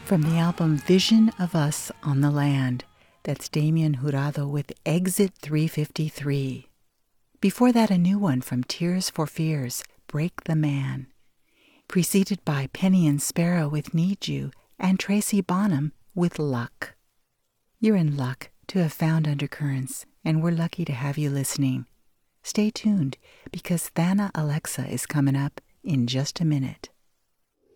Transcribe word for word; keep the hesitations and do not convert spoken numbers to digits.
From the album Vision of Us on the Land, that's Damien Jurado with Exit three fifty-three. Before that, a new one from Tears for Fears, Break the Man. Preceded by Penny and Sparrow with Need You, and Tracy Bonham with Luck. You're in luck to have found Undercurrents, and we're lucky to have you listening. Stay tuned, because Thana Alexa is coming up in just a minute.